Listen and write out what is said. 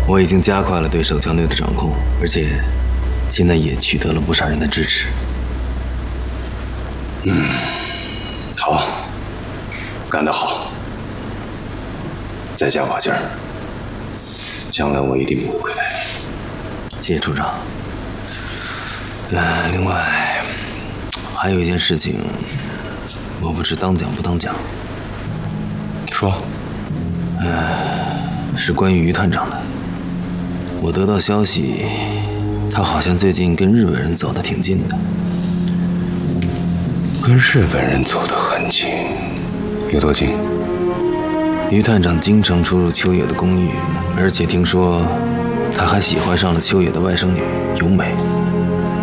我已经加快了对守强队的掌控，而且现在也取得了不少人的支持。 好，干得好，再加把劲儿，将来我一定不会亏待你。 谢谢处长。另外还有一件事情，我不知当讲不当讲。 说。 是关于于探长的。我得到消息，他好像最近跟日本人走得挺近的。 跟日本人走得很近，有多近？ 于探长经常出入秋野的公寓，而且听说他还喜欢上了秋野的外甥女由美。